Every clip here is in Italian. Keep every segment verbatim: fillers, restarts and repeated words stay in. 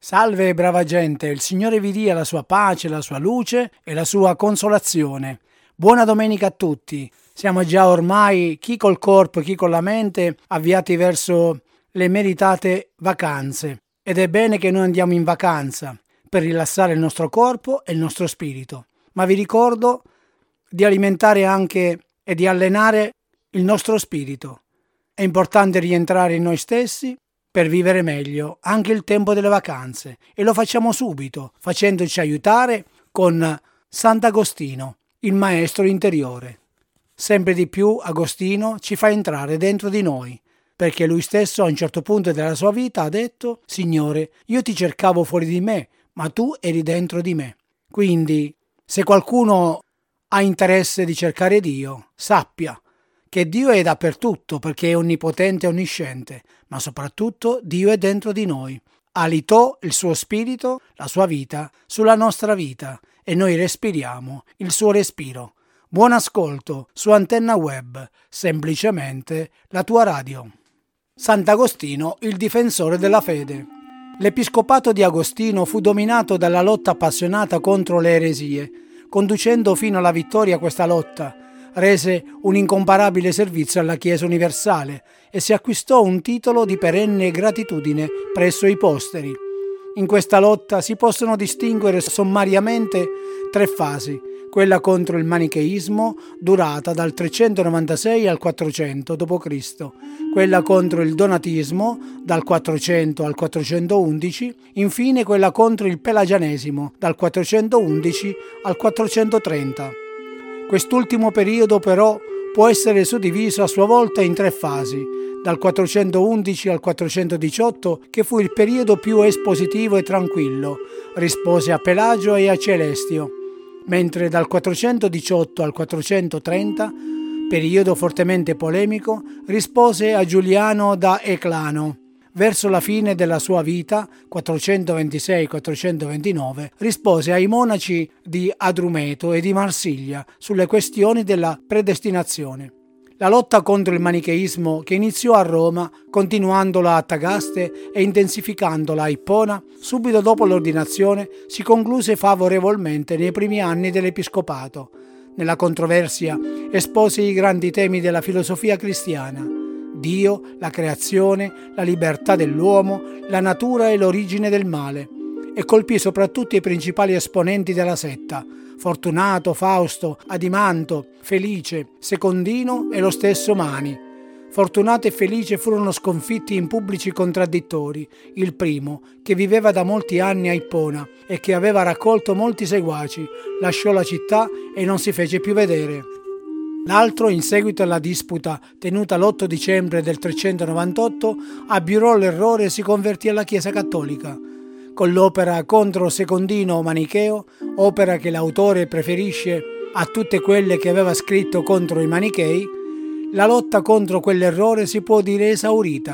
Salve brava gente, il Signore vi dia la sua pace, la sua luce e la sua consolazione. Buona domenica a tutti. Siamo già ormai, chi col corpo, chi con la mente, avviati verso le meritate vacanze. Ed è bene che noi andiamo in vacanza per rilassare il nostro corpo e il nostro spirito. Ma vi ricordo di alimentare anche e di allenare il nostro spirito. È importante rientrare in noi stessi per vivere meglio anche il tempo delle vacanze, e lo facciamo subito, facendoci aiutare con Sant'Agostino, il maestro interiore. Sempre di più Agostino ci fa entrare dentro di noi, perché lui stesso a un certo punto della sua vita ha detto: Signore, io ti cercavo fuori di me, ma tu eri dentro di me. Quindi, se qualcuno ha interesse di cercare Dio, sappia che Dio è dappertutto, perché è onnipotente e onnisciente, ma soprattutto Dio è dentro di noi. Alitò il suo spirito, la sua vita, sulla nostra vita, e noi respiriamo il suo respiro. Buon ascolto su Antenna Web, semplicemente la tua radio. Sant'Agostino, il difensore della fede. L'episcopato di Agostino fu dominato dalla lotta appassionata contro le eresie. Conducendo fino alla vittoria questa lotta, rese un incomparabile servizio alla Chiesa universale e si acquistò un titolo di perenne gratitudine presso i posteri. In questa lotta si possono distinguere sommariamente tre fasi: quella contro il manicheismo, durata dal trecentonovantasei al quattrocento dopo Cristo, quella contro il donatismo, dal quattrocento al quattrocentoundici, infine quella contro il pelagianesimo, dal quattrocentoundici al quattrocentotrenta. Quest'ultimo periodo però può essere suddiviso a sua volta in tre fasi, dal quattrocentoundici al quattrocentodiciotto, che fu il periodo più espositivo e tranquillo, rispose a Pelagio e a Celestio, mentre dal quattrocentodiciotto al quattrocentotrenta, periodo fortemente polemico, rispose a Giuliano da Eclano. Verso la fine della sua vita, quattrocentoventisei quattrocentoventinove, rispose ai monaci di Adrumeto e di Marsiglia sulle questioni della predestinazione. La lotta contro il manicheismo, che iniziò a Roma, continuandola a Tagaste e intensificandola a Ippona, subito dopo l'ordinazione, si concluse favorevolmente nei primi anni dell'episcopato. Nella controversia espose i grandi temi della filosofia cristiana: Dio, la creazione, la libertà dell'uomo, la natura e l'origine del male, e colpì soprattutto i principali esponenti della setta: Fortunato, Fausto, Adimanto, Felice, Secondino e lo stesso Mani. Fortunato e Felice furono sconfitti in pubblici contraddittori. Il primo, che viveva da molti anni a Ippona e che aveva raccolto molti seguaci, lasciò la città e non si fece più vedere. L'altro, in seguito alla disputa tenuta l'otto dicembre del trecentonovantotto, abiurò l'errore e si convertì alla Chiesa cattolica. Con l'opera contro Secondino Manicheo, opera che l'autore preferisce a tutte quelle che aveva scritto contro i Manichei, la lotta contro quell'errore si può dire esaurita.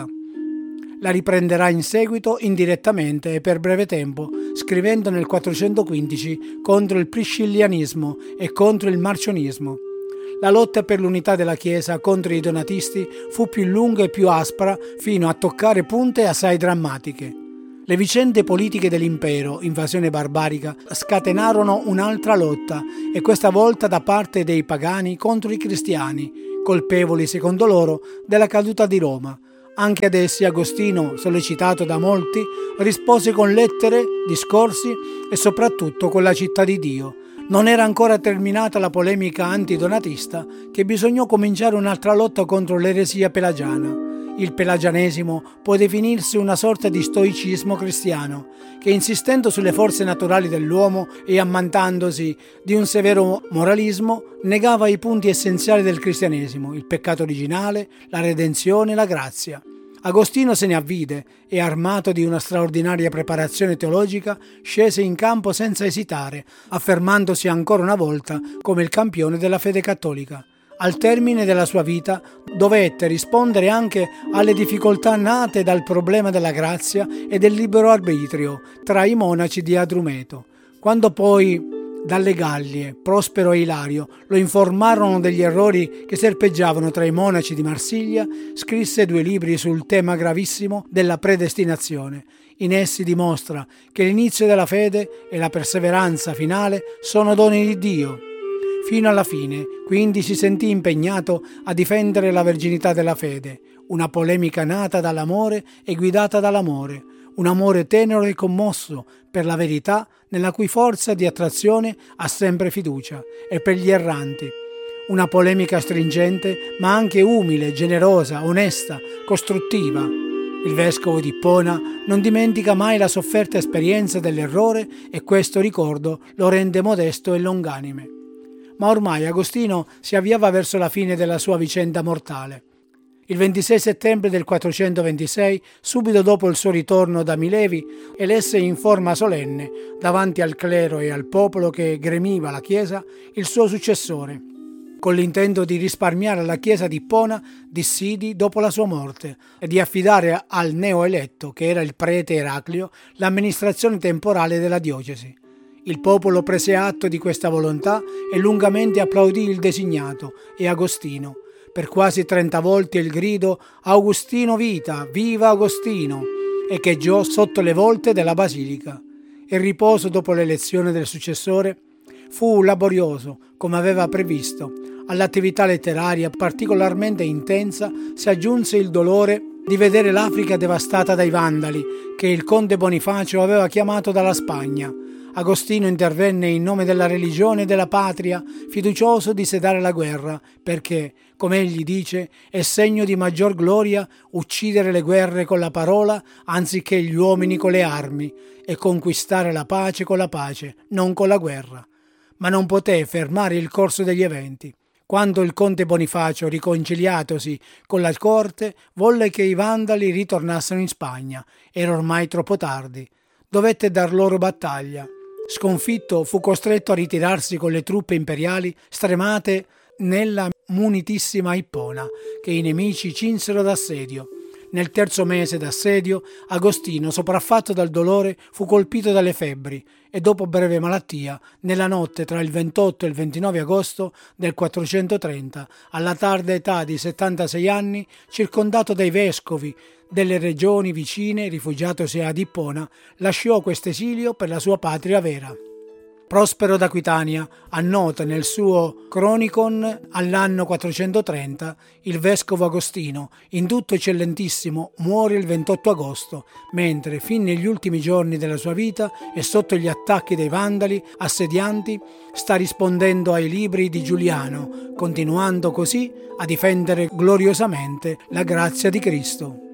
La riprenderà in seguito indirettamente e per breve tempo, scrivendo nel quattrocentoquindici contro il priscillianismo e contro il marcionismo. La lotta per l'unità della Chiesa contro i donatisti fu più lunga e più aspra, fino a toccare punte assai drammatiche. Le vicende politiche dell'impero, invasione barbarica, scatenarono un'altra lotta, e questa volta da parte dei pagani contro i cristiani, colpevoli, secondo loro, della caduta di Roma. Anche ad essi Agostino, sollecitato da molti, rispose con lettere, discorsi e soprattutto con la città di Dio. Non era ancora terminata la polemica antidonatista, che bisognò cominciare un'altra lotta contro l'eresia pelagiana. Il pelagianesimo può definirsi una sorta di stoicismo cristiano, che insistendo sulle forze naturali dell'uomo e ammantandosi di un severo moralismo, negava i punti essenziali del cristianesimo: il peccato originale, la redenzione e la grazia. Agostino se ne avvide e, armato di una straordinaria preparazione teologica, scese in campo senza esitare, affermandosi ancora una volta come il campione della fede cattolica. Al termine della sua vita dovette rispondere anche alle difficoltà nate dal problema della grazia e del libero arbitrio tra i monaci di Adrumeto. Quando poi dalle Gallie, Prospero e Ilario lo informarono degli errori che serpeggiavano tra i monaci di Marsiglia, scrisse due libri sul tema gravissimo della predestinazione. In essi dimostra che l'inizio della fede e la perseveranza finale sono doni di Dio. Fino alla fine, quindi, si sentì impegnato a difendere la verginità della fede, una polemica nata dall'amore e guidata dall'amore, un amore tenero e commosso per la verità nella cui forza di attrazione ha sempre fiducia, e per gli erranti. Una polemica stringente, ma anche umile, generosa, onesta, costruttiva. Il vescovo di Ippona non dimentica mai la sofferta esperienza dell'errore e questo ricordo lo rende modesto e longanime. Ma ormai Agostino si avviava verso la fine della sua vicenda mortale. Il ventisei settembre del quattrocentoventisei, subito dopo il suo ritorno da Milevi, elesse in forma solenne, davanti al clero e al popolo che gremiva la Chiesa, il suo successore, con l'intento di risparmiare alla Chiesa di Ippona dissidi dopo la sua morte e di affidare al neoeletto, che era il prete Eraclio, l'amministrazione temporale della diocesi. Il popolo prese atto di questa volontà e lungamente applaudì il designato e Agostino. Per quasi trenta volte il grido «Augustino vita! Viva Agostino!» echeggiò sotto le volte della basilica. Il riposo dopo l'elezione del successore fu laborioso, come aveva previsto. All'attività letteraria particolarmente intensa si aggiunse il dolore di vedere l'Africa devastata dai Vandali, che il conte Bonifacio aveva chiamato dalla Spagna. Agostino intervenne in nome della religione e della patria, fiducioso di sedare la guerra, perché, come egli dice, è segno di maggior gloria uccidere le guerre con la parola anziché gli uomini con le armi, e conquistare la pace con la pace, non con la guerra. Ma non poté fermare il corso degli eventi. Quando il conte Bonifacio, riconciliatosi con la corte, volle che i Vandali ritornassero in Spagna. Era ormai troppo tardi. Dovette dar loro battaglia. Sconfitto, fu costretto a ritirarsi con le truppe imperiali stremate nella munitissima Ippona, che i nemici cinsero d'assedio. Nel terzo mese d'assedio, Agostino, sopraffatto dal dolore, fu colpito dalle febbri e dopo breve malattia, nella notte tra il ventotto e il ventinove agosto del quattrocentotrenta, alla tarda età di settantasei anni, circondato dai vescovi delle regioni vicine, rifugiatosi ad Ippona, lasciò quest'esilio per la sua patria vera. Prospero d'Aquitania annota nel suo Chronicon all'anno quattrocentotrenta: il vescovo Agostino, in tutto eccellentissimo, muore il ventotto agosto, mentre fin negli ultimi giorni della sua vita e sotto gli attacchi dei Vandali assedianti sta rispondendo ai libri di Giuliano, continuando così a difendere gloriosamente la grazia di Cristo.